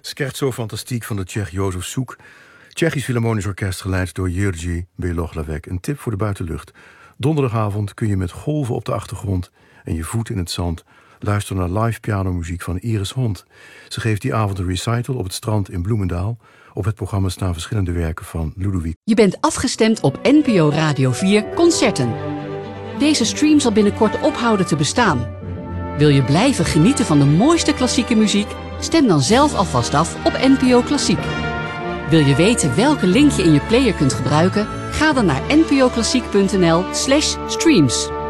Scherzo fantastiek van de Tsjech Jozef Soek. Tsjechisch Philharmonisch Orkest geleid door Jiří Belohlavek. Een tip voor de buitenlucht. Donderdagavond kun je met golven op de achtergrond en je voet in het zand luisteren naar live pianomuziek van Iris Hond. Ze geeft die avond een recital op het strand in Bloemendaal. Op het programma staan verschillende werken van Ludovic. Je bent afgestemd op NPO Radio 4 Concerten. Deze stream zal binnenkort ophouden te bestaan. Wil je blijven genieten van de mooiste klassieke muziek? Stem dan zelf alvast af op NPO Klassiek. Wil je weten welke link je in je player kunt gebruiken? Ga dan naar npoklassiek.nl/streams.